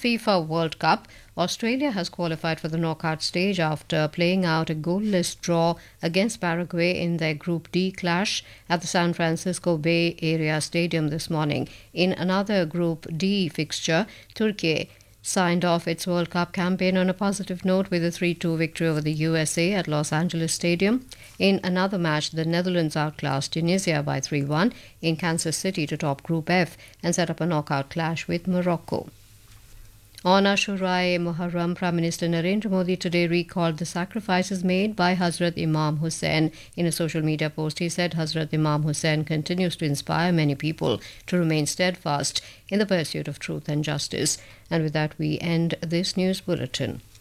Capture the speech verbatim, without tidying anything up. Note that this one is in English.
FIFA World Cup, Australia has qualified for the knockout stage after playing out a goalless draw against Paraguay in their Group D clash at the San Francisco Bay Area Stadium this morning. In another Group D fixture, Turkey signed off its World Cup campaign on a positive note with a three two victory over the U S A at Los Angeles Stadium. In another match, the Netherlands outclassed Tunisia by three one in Kansas City to top Group F and set up a knockout clash with Morocco. On Ashura-e-Muharram, Prime Minister Narendra Modi today recalled the sacrifices made by Hazrat Imam Hussain. In a social media post, he said Hazrat Imam Hussain continues to inspire many people to remain steadfast in the pursuit of truth and justice. And with that, we end this news bulletin.